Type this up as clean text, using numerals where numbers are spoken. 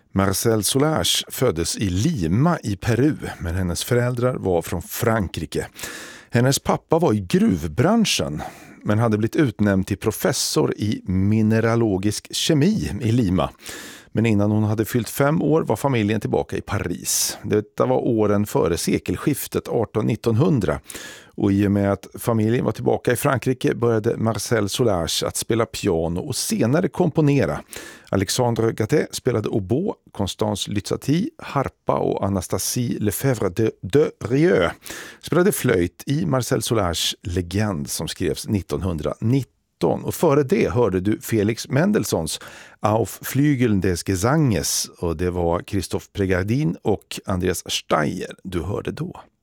Marcelle Soulages föddes i Lima i Peru, men hennes föräldrar var från Frankrike. Hennes pappa var i gruvbranschen, men hade blivit utnämnd till professor i mineralogisk kemi i Lima. Men innan hon hade fyllt 5 år var familjen tillbaka i Paris. Detta var åren före sekelskiftet 1800-1900. Och i och med att familjen var tillbaka i Frankrike började Marcelle Soulages att spela piano och senare komponera. Alexandre Gattet spelade oboe, Constance Lytzati harpa och Anastasie Lefebvre de Rieux spelade flöjt i Marcelle Soulages legend som skrevs 1919. Och före det hörde du Felix Mendelssohns Auf Flügeln des Gesanges, och det var Christophe Prégardin och Andreas Steyer du hörde då.